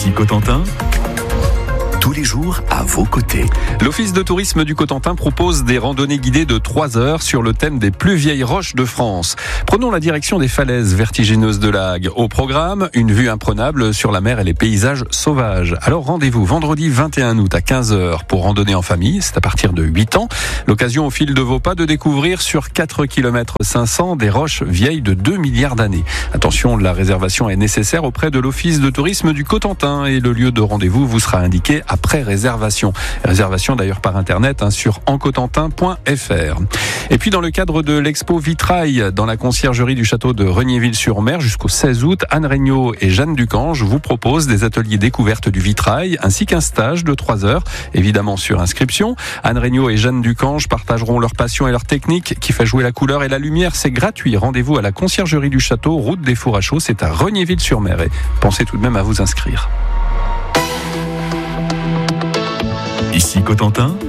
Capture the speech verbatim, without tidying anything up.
Ici Cotentin, tous les jours à vos côtés. L'Office de tourisme du Cotentin propose des randonnées guidées de trois heures sur le thème des plus vieilles roches de France. Prenons la direction des falaises vertigineuses de l'Agde. Au programme, une vue imprenable sur la mer et les paysages sauvages. Alors rendez-vous vendredi vingt et un août à quinze heures pour randonner en famille, c'est à partir de huit ans. L'occasion au fil de vos pas de découvrir sur quatre kilomètres cinq cents des roches vieilles de deux milliards d'années. Attention, la réservation est nécessaire auprès de l'Office de tourisme du Cotentin et le lieu de rendez-vous vous sera indiqué après réservation. Réservation d'ailleurs par internet hein, sur encotentin point f r. Et puis dans le cadre de l'expo Vitrail dans la conciergerie du château de Regnéville-sur-Mer jusqu'au seize août, Anne Regnault et Jeanne Ducange vous proposent des ateliers découverte du vitrail ainsi qu'un stage de trois heures, évidemment sur inscription. Anne Regnault et Jeanne Ducange partageront leur passion et leur technique qui fait jouer la couleur et la lumière. C'est gratuit. Rendez-vous à la conciergerie du château, route des Fours à Chaux, c'est à Regnéville-sur-Mer. Et pensez tout de même à vous inscrire. Ici Cotentin.